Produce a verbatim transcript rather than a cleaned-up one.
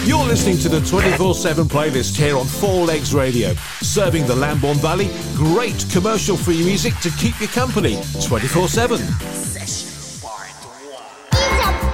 You're listening to the twenty-four seven playlist here on Four Legs Radio, serving the Lambourn Valley great commercial-free music to keep you company twenty-four seven.